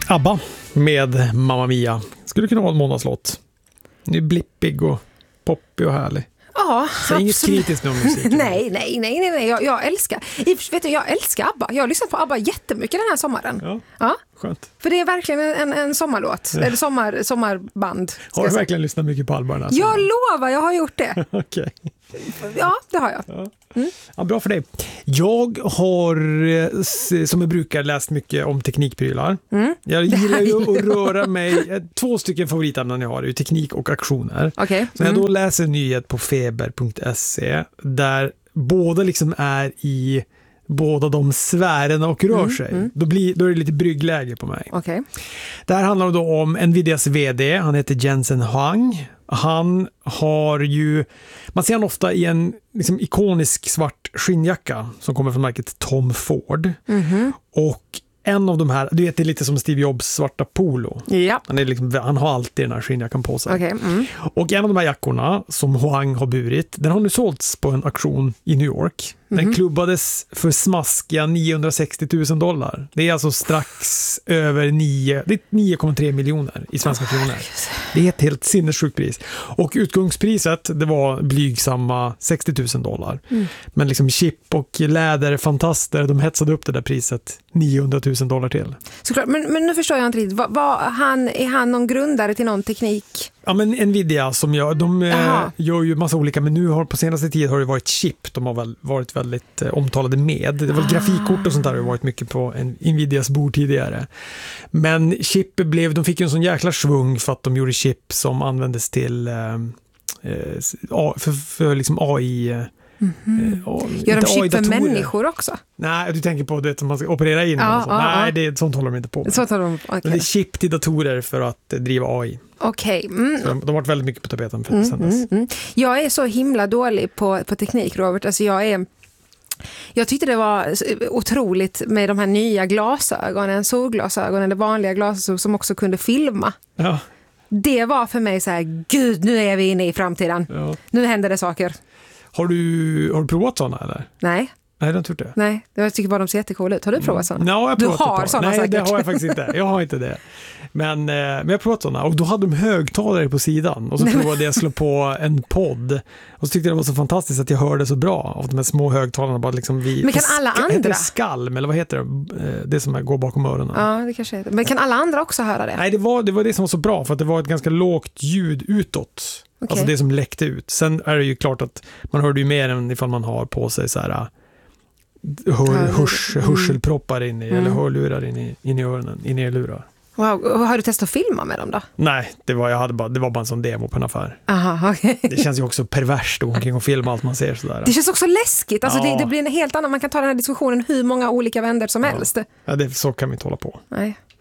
ABBA med Mamma Mia. Skulle kunna vara en månadslåt. Det är blippig och poppig och härlig. Ja, så inget kritiskt med musik. nej. Jag älskar ABBA. Jag har lyssnat på ABBA jättemycket den här sommaren. Ja. Skönt. För det är verkligen en sommarlåt. Eller sommarband. Har du verkligen lyssnat mycket på ABBA? Jag lovar, jag har gjort det. Okej. Ja, det har jag. Ja. Ja, bra för dig. Jag har, som jag brukar, läst mycket om teknikprylar. Jag gillar ju att röra mig. 2 stycken favoritämnen jag har är teknik och aktioner. Okay. Så jag då läser en nyhet på feber.se där båda liksom är i båda de sfärerna och rör sig. Då är det lite bryggläge på mig. Okay. Det här handlar då om Nvidias vd. Han heter Jensen Huang. Han har ju, man ser han ofta i en liksom ikonisk svart skinnjacka som kommer från märket Tom Ford. Och en av de här, du vet, det är lite som Steve Jobs svarta polo. Ja. Han har alltid den här skinnjackan på sig. Okay. Och en av de här jackorna som Huang har burit, den har nu sålts på en auktion i New York. Den klubbades för smaskiga $960 000. Det är alltså strax över 9,3 miljoner i svenska kronor. Det är ett helt sinnessjukt pris. Och utgångspriset, det var blygsamma $60 000. Men liksom chip och läderfantaster, de hetsade upp det där priset $900 000 till. Såklart, men nu förstår jag inte riktigt. Är han någon grundare till någon teknik? Ja, men Nvidia som de gör ju massa olika, men nu på senaste tid har det varit chip. De har väl varit väldigt omtalade med. Det var grafikkort och sånt där har varit mycket på Nvidias bord tidigare. Men chip de fick ju en sån jäkla svung för att de gjorde chip som användes till för liksom AI. Gör de chip för människor också? Nej, du tänker på det som man ska operera in. Nej, sånt håller de inte på med. Okay. Men det är chip till datorer för att driva AI. Okej. De har varit väldigt mycket på tapeten för sen dess. Jag är så himla dålig på teknik, Robert. Alltså jag tyckte det var otroligt med de här nya glasögonen, solglasögon eller vanliga glasögon som också kunde filma. Ja. Det var för mig så här, gud, nu är vi inne i framtiden. Ja. Nu händer det saker. Har du provat sådana eller? Nej. Nej, det har inte gjort det. Nej, jag tycker bara de ser jättecoola ut. Har du provat sådana? No, jag du har sådana säkert. Nej, det har jag faktiskt inte. Jag har inte det. Men jag har provat sådana. Och då hade de högtalare på sidan. Och så provade jag att slå på en podd. Och så tyckte jag det var så fantastiskt att jag hörde så bra av de här små högtalarna. Bara liksom men kan alla andra? Heter det skalm, eller vad heter det? Det som går bakom öronen. Ja, det kanske heter. Men kan alla andra också höra det? Nej, det var det som var så bra. För att det var ett ganska lågt ljud utåt. Okay. Alltså det som läckte ut. Sen är det ju klart att man hörde ju mer än ifall man har på sig så här hörselproppar in i, eller hörlurar in i öronen, in i lurar. Wow. Har du testat att filma med dem då? Nej, det var bara en sån demo på en affär. Aha, okay. Det känns ju också perverst omkring och filma allt man ser sådär. Det känns också läskigt. Alltså det blir en helt annan, man kan ta den här diskussionen hur många olika vändor som helst. Ja, så kan vi inte hålla på. Nej.